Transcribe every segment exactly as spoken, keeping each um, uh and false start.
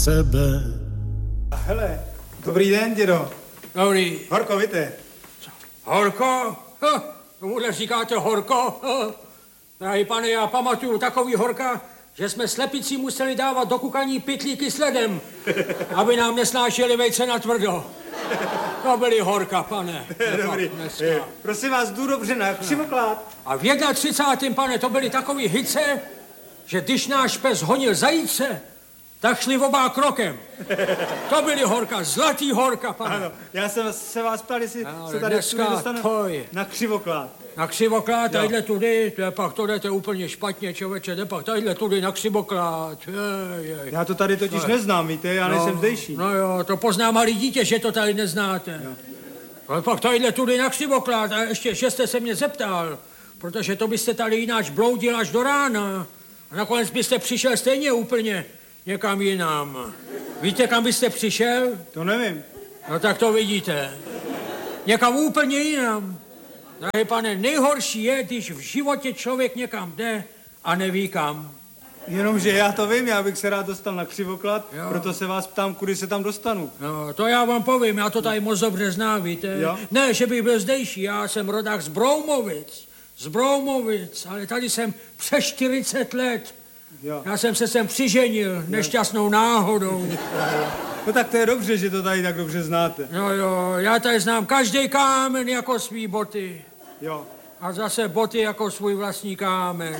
Sebe. Hele, dobrý den, dědo. Dobrý. Horko, víte? Horko? Ha, tomuhle říkáte horko? Ha. Drahý pane, já pamatuju takový horka, že jsme slepici museli dávat do kukaní pytlíky s ledem, aby nám nesnášeli vejce na tvrdo. To byly horka, pane. Dobrý. Prosím vás, jdu dobře na křivoklát. A v třicátém prvním pane, to byly takový hyce, že když náš pes honil zajíce, tak šli oba krokem. To byly horka, zlatý horka, pane. Ano, já jsem se vás ptal, jestli ano, se tady dostane na křivoklát. Na křivoklát, tadyhle tudy, to je pak to jdete úplně špatně, člověče, jde pak tadyhle tudy na křivoklát. Jej, jej. Já to tady totiž neznám, víte, já no, nejsem zdejší. No jo, to pozná malý dítě, že to tady neznáte. Jo. Ale pak tadyhle tudy na křivoklát a ještě, že jste se mě zeptal, protože to byste tady jináč bloudil až do rána. A nakonec byste přišel stejně úplně někam jinam. Víte, kam byste přišel? To nevím. No tak to vidíte. Někam úplně jinam. Drahý pane, nejhorší je, když v životě člověk někam jde a neví kam. Jenomže já to vím, já bych se rád dostal na křivoklad, jo. Proto se vás ptám, kudy se tam dostanu. No, to já vám povím, já to tady moc dobře znám, víte. Jo? Ne, že bych byl zdejší, já jsem rodák z Broumovic. Z Broumovic, ale tady jsem přes čtyřicet let. Jo. Já jsem se sem přiženil nešťastnou náhodou. No tak to je dobře, že to tady tak dobře znáte. No jo, já tady znám každý kámen jako svý boty. Jo. A zase boty jako svůj vlastní kámen.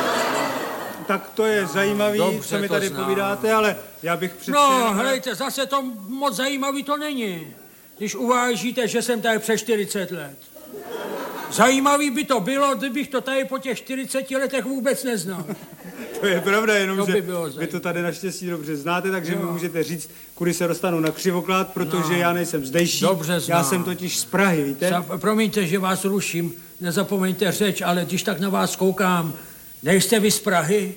Tak to je zajímavý, dobře, co mi tady znám. Povídáte, ale já bych přece... No, hlejte, zase to moc zajímavý to není, když uvážíte, že jsem tady přes čtyřicet let. Zajímavý by to bylo, kdybych to tady po těch čtyřiceti letech vůbec neznal. To je pravda, jenom to by že vy to tady naštěstí dobře znáte, takže jo. Mi můžete říct, kudy se dostanu na křivoklát, protože no. Já nejsem zdejší. Dobře znám. Já jsem totiž z Prahy, víte? Za, promiňte, že vás ruším, nezapomeňte řeč, ale když tak na vás koukám, nejste vy z Prahy?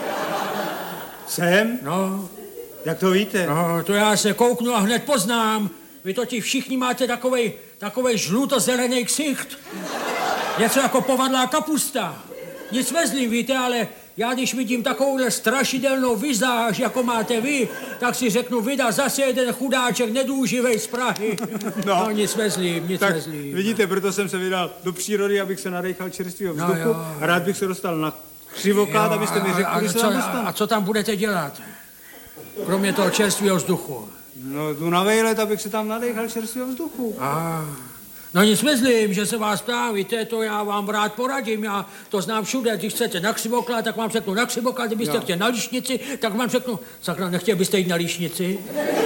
Jsem? No. Jak to víte? No, to já se kouknu a hned poznám. Vy totiž všichni máte takovej, takovej žluto-zelený ksicht. Něco jako povadlá kapusta. Nic vezlím, víte, ale já když vidím takovouhle strašidelnou vizáž, jako máte vy, tak si řeknu, vydá zase jeden chudáček nedůživej z Prahy. No, no nic vezlím, nic tak vezlím. Vidíte, proto jsem se vydal do přírody, abych se nadechal čerstvého vzduchu. No a rád bych se dostal na křivoklát, jo, abyste mi řekli, že se tam dostanu. A co tam budete dělat? Kromě toho čerstvého vzduchu. No, jdu na vejlet, abych se tam nadechal čerstvého vzduchu. A, no nic myslím, že se vás ptám, víte, to já vám rád poradím, já to znám všude, když chcete na křivoklát, tak vám řeknu na křivoklát, kdybyste chtěli na líšnici, tak vám řeknu, sakra, nechtěl byste jít na líšnici?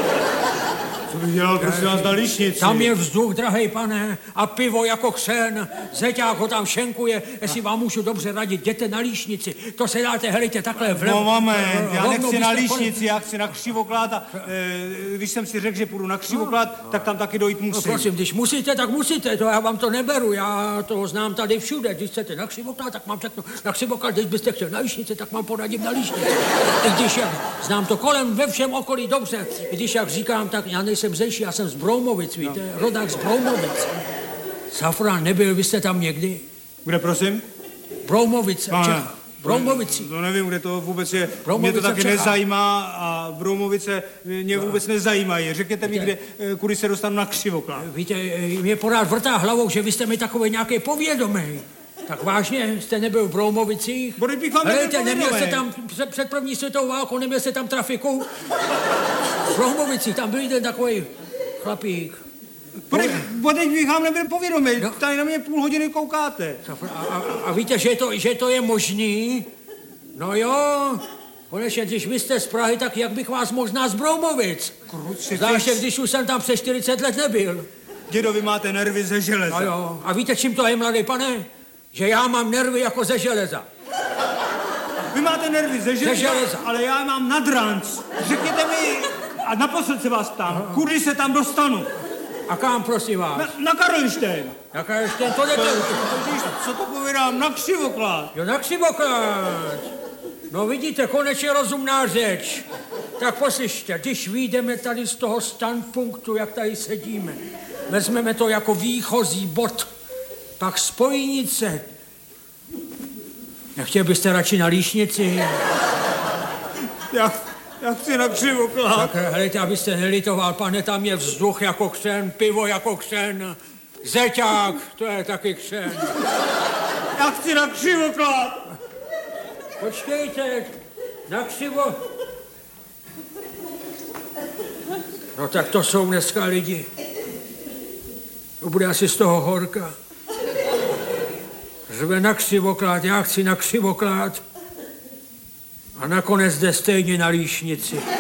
Co bych dělal, prosím vás, na líšnici? Tam je vzduch, drahej pane, a pivo jako křen, zeťák ho tam šenkuje, jestli vám můžu dobře radit, jděte na líšnici, to se dáte, helejte, takhle vlevo. No moment, já nechci na líšnici, já chci na křivoklát a e, když jsem si řekl, že půjdu na křivoklát, no, tak tam taky dojít musím. No prosím, když musíte, tak musíte, to já vám to neberu, já to znám tady všude, když chcete na křivoklát, tak mám řeknu na křivoklát, když byste chtěli na líšnici, tak mám poradím na líšnici. I když jak znám to kolem ve všem okolí dobře, i když jak říkám, tak já nejsem zdejší, já jsem z Broumovic, víte, no. Rodák z Broumovic. Safran, nebyl vy jste tam někdy? Kde, prosím? Broumovice, no, Čech, Broumovici. No nevím, kde to vůbec je. Mě to taky nezajímá a Broumovice mě vůbec nezajímají. Řekněte mi, kde, kudy se dostanu na křivoklát. Víte, mě porád vrtá hlavou, že vy jste mi takový nějaký povědomý. Tak vážně, jste nebyl v Broumovicích? Helejte, neměl jste tam před, před první světovou válkou, neměl jste tam trafiku? V Broumovicích, tam byl jeden takový chlapík. Bodej bych vám nebyl povědomý, no. Tady na mě půl hodiny koukáte. A, a, a víte, že to, že to je možný? No jo, konečně, když vy jste z Prahy, tak jak bych vás možná z Broumovic? Zvláště, když už jsem tam přes čtyřicet let nebyl. Dědo, vy máte nervy ze železa. No jo, a víte, čím to je, mladý pane? Že já mám nervy jako ze železa. Vy máte nervy ze železa, ze železa. Ale já mám nadranc. Řekněte mi, a naposled se vás ptám, no. Kudy se tam dostanu? A kam, prosím vás? Na, na Karlštejn. Na Karlštejn, to jdete. Co to povídám? Na křivoklát. Jo, na křivoklát. No vidíte, konečně rozumná řeč. Tak poslyšte, když vyjdeme tady z toho standpunktu, jak tady sedíme, vezmeme to jako výchozí bod, pak spojnice. Nechtěl byste radši na líšnici? Já, Já chci na křivoklát. Tak helejte, abyste nelitoval, pane, tam je vzduch jako křen, pivo jako křen, zeťák, to je taky křen. Já chci na křivoklát. Počkejte, na křivo... No tak to jsou dneska lidi. To bude asi z toho horka. Řve na křivoklát, já chci na křivoklát. A nakonec jde stejně na líšnici.